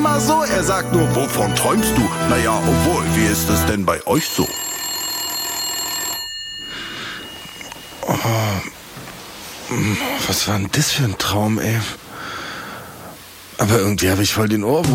immer so. Er sagt nur, wovon träumst du? Naja, obwohl, wie ist es denn bei euch so? Was war denn das für ein Traum, ey? Aber irgendwie habe ich voll den Ohrwurm.